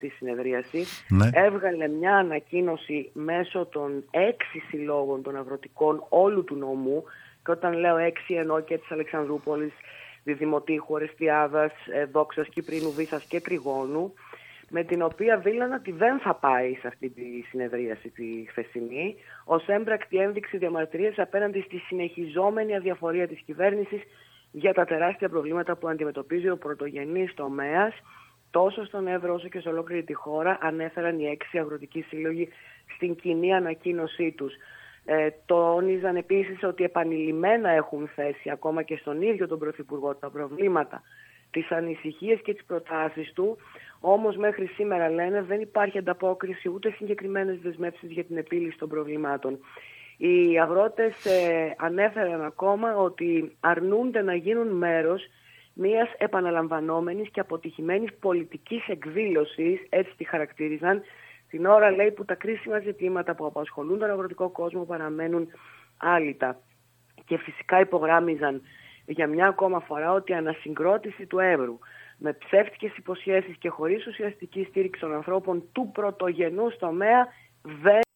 τη συνεδρίαση, ναι, έβγαλε μια ανακοίνωση μέσω των 6 συλλόγων των αγροτικών όλου του νομού, και όταν λέω 6 εννοώ και της Αλεξανδρούπολης, Διδημοτήχου, Ορεστιάδας, Δόξας, Κυπρίνου, Βύσσας και Τριγώνου, με την οποία δήλωνα ότι δεν θα πάει σε αυτή τη συνεδρίαση τη χθεσινή, ως έμπρακτη ένδειξη διαμαρτυρίας απέναντι στη συνεχιζόμενη αδιαφορία της κυβέρνησης για τα τεράστια προβλήματα που αντιμετωπίζει ο πρωτογενής τομέας, τόσο στον Εύρο όσο και σε ολόκληρη τη χώρα, ανέφεραν οι 6 αγροτικοί σύλλογοι στην κοινή ανακοίνωσή τους. Τόνιζαν επίσης ότι επανειλημμένα έχουν θέσει ακόμα και στον ίδιο τον Πρωθυπουργό τα προβλήματα, τις ανησυχίες και τις προτάσεις του, όμως μέχρι σήμερα, λένε, δεν υπάρχει ανταπόκριση ούτε συγκεκριμένες δεσμεύσεις για την επίλυση των προβλημάτων. Οι αγρότες ανέφεραν ακόμα ότι αρνούνται να γίνουν μέρος μιας επαναλαμβανόμενης και αποτυχημένης πολιτικής εκδήλωσης, έτσι τη χαρακτήριζαν, την ώρα, λέει, που τα κρίσιμα ζητήματα που απασχολούν τον αγροτικό κόσμο παραμένουν άλυτα. Και φυσικά υπογράμμιζαν για μια ακόμα φορά ότι η ανασυγκρότηση του Εύρου με ψεύτικες υποσχέσεις και χωρίς ουσιαστική στήριξη των ανθρώπων του πρωτογενούς τομέα δεν